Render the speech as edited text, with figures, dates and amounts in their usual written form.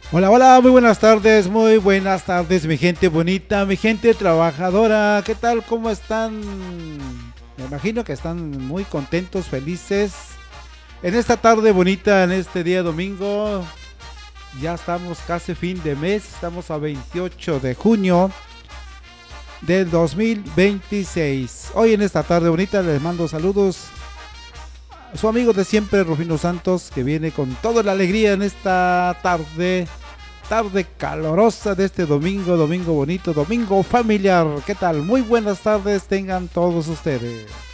Hola, hola, muy buenas tardes, mi gente bonita, mi gente trabajadora. ¿Qué tal? ¿Cómo están? Me imagino que están muy contentos, felices. En esta tarde bonita, en este día domingo, ya estamos casi fin de mes, estamos a 28 de junio del 2026. Hoy en esta tarde bonita les mando saludos a su amigo de siempre, Rufino Santos, que viene con toda la alegría en esta tarde calorosa de este domingo bonito, domingo familiar. ¿Qué tal? Muy buenas tardes tengan todos ustedes.